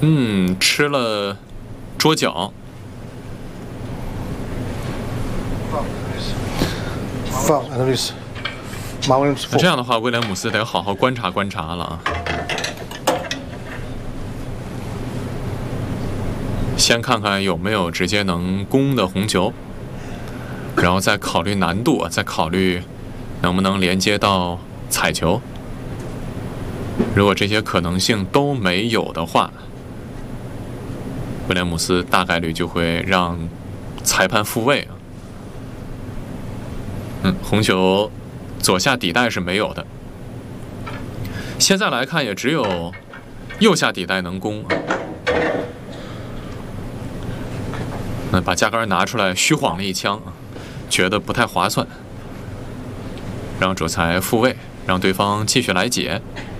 吃了桌角。那这样的话，威廉姆斯得好好观察观察了啊。先看看有没有直接能攻的红球，然后再考虑难度，再考虑能不能连接到彩球。如果这些可能性都没有的话，威廉姆斯大概率就会让裁判复位啊。红球左下底袋是没有的。现在来看，也只有右下底袋能攻啊。那把架杆拿出来虚晃了一枪啊，觉得不太划算，让主裁复位，让对方继续来解。